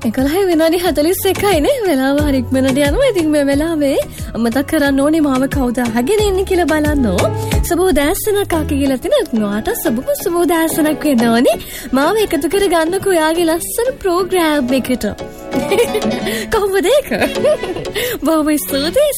11 විනාඩි 41යි නේ වෙලාව හරි ඉක්මනට යනවා. ඉතින් මේ වෙලාවේ මතක් කරන්න ඕනේ මාව කවුද අහගෙන ඉන්නේ කියලා බලන්න. සබෝ දැස්සනක් අක කියලා තිනත් නොට සබෝ දැස්සනක් වෙන්න ඕනේ. මාව එකතු කර ගන්නකෝ යාගේ ලස්සන ප්‍රෝග්‍රෑම් එකට. කොහොමද ඒක? බොහොම ස්තුතියි.